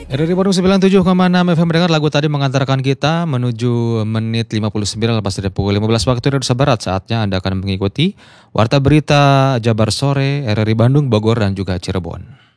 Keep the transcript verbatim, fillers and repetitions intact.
R R I Bandung sembilan puluh tujuh koma enam F M mendengar lagu tadi mengantarkan kita menuju menit lima puluh sembilan lepas dari pukul lima belas waktu Indonesia Barat. Saatnya Anda akan mengikuti Warta Berita Jabar Sore R R I Bandung, Bogor, dan juga Cirebon.